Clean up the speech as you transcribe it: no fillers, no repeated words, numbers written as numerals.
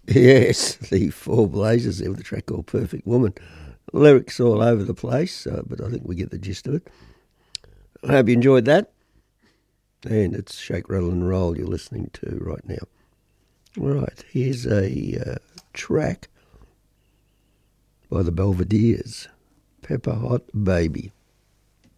Yes, the Four Blazers there with a track called Perfect Woman. Lyrics all over the place, but I think we get the gist of it. I hope you enjoyed that. And it's Shake, Rattle and Roll you're listening to right now. Right, here's a track by the Belvederes, Pepper Hot Baby.